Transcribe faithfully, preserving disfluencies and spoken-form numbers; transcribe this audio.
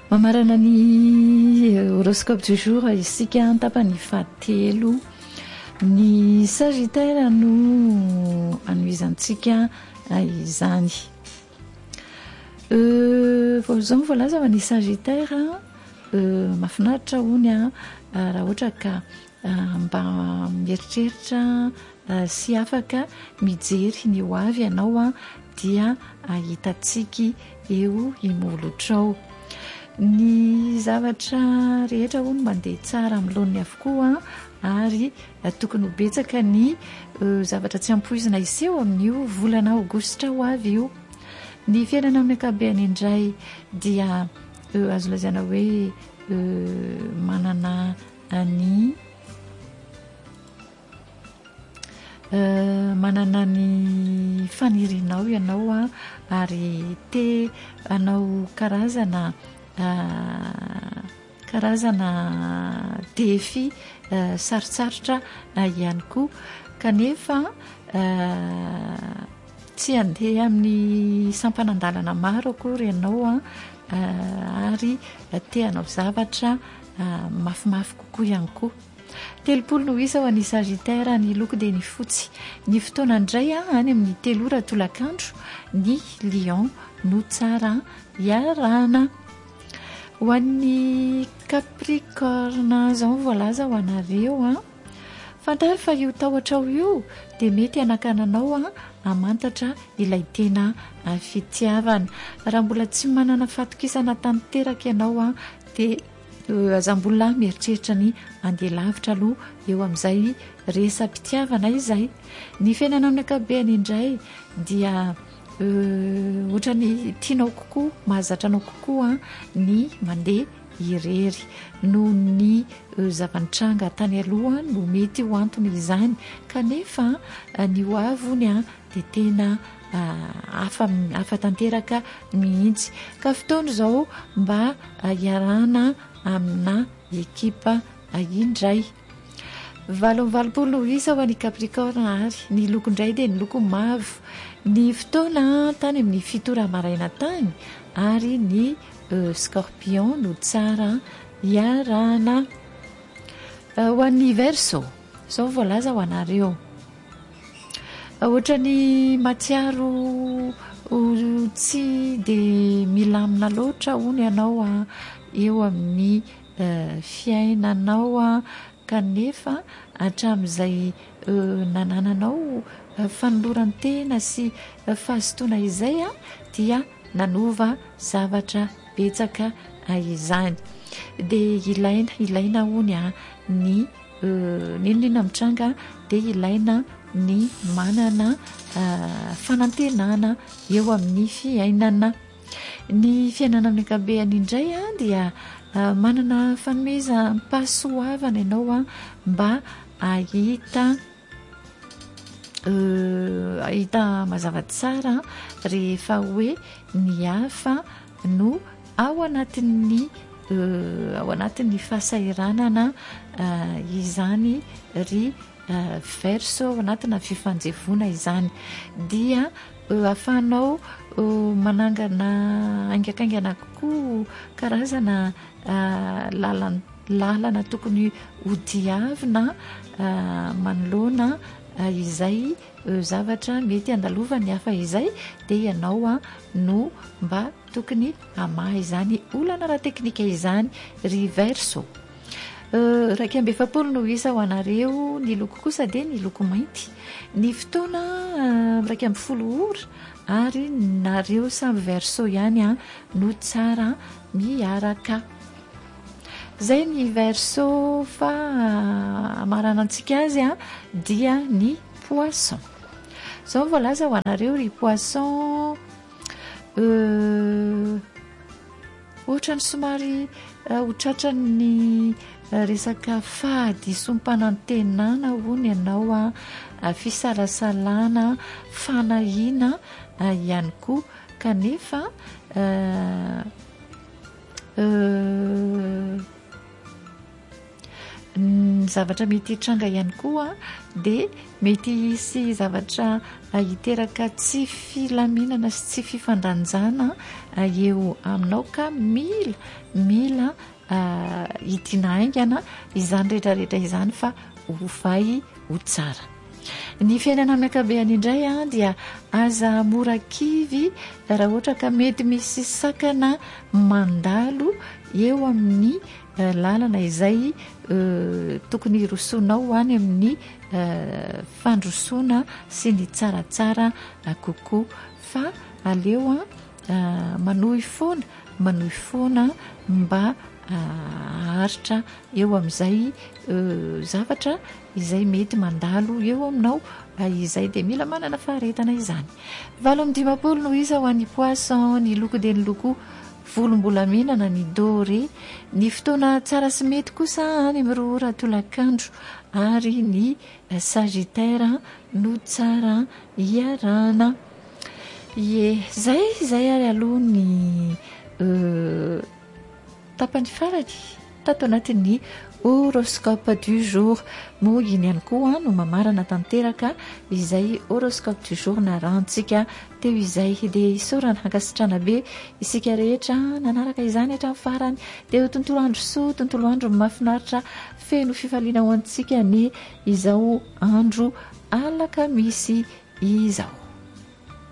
mamarana ny horoscope du jour isika tapany fahatelo ny Sagittaire no anoizantsika izany. Vao zao voalaza ny Sagittaire mahafinaritra hony a raha ohatra ka mba mieritreritra sy afaka mijery ny ho avy ianao a dia ahitatsiky eo imolotrao. Ny zavatra rehetra hono mandeha tsara amin'lohany avokoa ary tokony ho betsaka ny zavatra tsy ampoizina iseho amin'io volana aogositra ho avy io. Ny fiainana amin'ny ankapobeny indray dia azo lazaina hoe manana ny manana ny fanirinao ianao a ary te anao karazana karazana défi sarotsarotra ihany koa kanefa tsy andeha amin'ny sampanandalana maro akory ianao a ary te anao zavatra mafimafy kokoa ihany koa. Telopolo no isa ho an'ny Sagittaire, ny loko dia ny fotsy. Ny fotoana indray a any amin'ny telo ora tolakandro ny Lion no tsara iarana. Ho an'ny Capricorne zao voalaza ho anareo a fantary fa io tahotra io dia mety anakananao a amantatra ilay tena fitiavana. Raha mbola tsy manana fatokisana tanteraka ianao a dia azam-bola mieritreritra ny andeha lavitra aloha eo amin'izay resam-pitiavana izay. Ny fiainana amin'ny ankapobeny indray dia ohatra ny tianao kokoa, mahazatra anao kokoa ny mandeha irery noho ny zava-nitranga tany aloha no mety ho antony izany kanefa ny ho avy a dia tena hafa hafa tanteraka mihitsy. Ka fotoana izao mba iarana amina ekipa indray. Valo valopolo isa ho an'ny Capricorne ary ny loko indray dia ny loko mavo. Ny fotoana tany amin'ny fito ora maraina tany ary ny Scorpion no tsara iarana. Ho an'ny Verseau zao voalaza ho anareo ohatra ny matsiaro tsy dia milamina loatra hono ianao a eo amin'ny fiainanao a kanefa hatramin'izay nanananao fanoloran-tena sy fahazotoana izay a dia nanova zavatra betsaka izany. Dia ilaina ilaina hony a ny nindrina mitranga dia ilaina ny manana fanantenana eo amin'ny fiainana. Ny fiainana amin'ny ankapobeny indray a dia manana fanomezam-pahasoavana ianao a mba ahita ahita mazava tsara rehefa hoe ny hafa no ao anatin'ny ao anatin'ny fahasairanana izany ry Verseau, ao anatina fifanjevona izany dia ahafahanao manangana aingakaingana kokoa karazana lalana lalana tokony hodiavina manoloana izay zavatra mety andalovany hafa izay dia ianao a no mba tokony hamaha izany olana raha teknika izany ry Verseau. Raika amby efapolo no isa ho anareo. Ny loko kosa dia ny loko mainty. Ny fotoana raika amby folo ora ary nareo samy Verseau ihany a no tsara miaraka. Zay ny Verseau fa amarana antsika azy a dia ny Poisson. Zao voalaza ho anareo ry Poisson ohatra ny somary hotratran'ny resaka fahadisom-panantenana hono ianao a fisalasalana fanahina ihany koa kanefa ny zavatra mety hitranga ihany koa dia mety hisy zavatra hiteraka tsy filaminana sy tsy fifandanjana eo aminao ka mila mila hitina haingana izany rehetrarehetra izany fa hovay ho tsara. Ny fiainana amin'ny ankabehany indray a dia aza mora kivy raha ohatra ka mety misy sakana mandalo eo amin'ny lalana izay tokony rosoanao any amin'ny fandrosoana sy ny tsaratsara kokoa fa aleo a manohy foana manohy foana mba aharitra eo amin'izay zavatra izay mety mandalo eo aminao izay dia mila manana faharetana izany. Valo amby dimampolo no isa ho an'ny poisson, ny loko dia ny loko volombolamenana, ny doré, ny fotoana tsara sy mety kosa any amin'ny roa ora tolakandro ary ny sagittaire no tsara iarana. Ye zay zay ary aloha ny tapany farany tato anatin'ny horoscope du jour. Moa iny ihany koa no mamarana tanteraka izay horoscope du jour narantsika teo izay dia isorana hankasitrana be isika rehetra nanaraka izany hatramin'ny farany dia ho tontolo andro soa, tontolo andro mahafinaritra feno fifaliana ho antsika ny izao andro alakamisy izao.